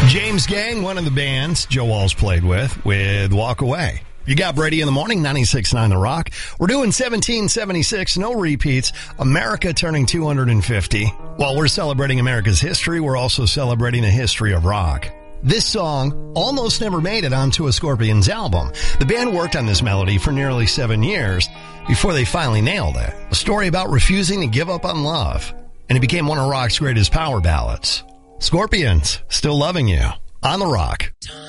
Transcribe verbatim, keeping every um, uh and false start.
James Gang, one of the bands Joe Walsh played with, with Walk Away. You got Brady in the morning, ninety-six point nine The Rock. We're doing seventeen seventy-six, no repeats. America turning two hundred fifty. While we're celebrating America's history, we're also celebrating the history of rock. This song almost never made it onto a Scorpions album. The band worked on this melody for nearly seven years before they finally nailed it. A story about refusing to give up on love. And it became one of rock's greatest power ballads. Scorpions, Still Loving You, on The Rock.